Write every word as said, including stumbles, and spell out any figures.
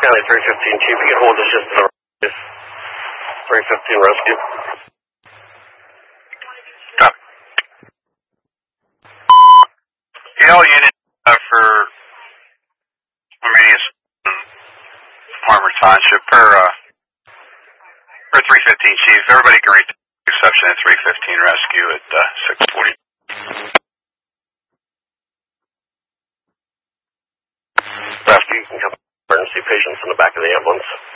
County three fifteen, Chief, you can hold this just to the right. three fifteen rescue. Copy. Yale unit uh, for Armenius Farmer Township per, uh, per three fifteen, Chief. Everybody can read the exception at three fifteen rescue at uh, six forty. Rescue, you can come emergency patients in the back of the ambulance.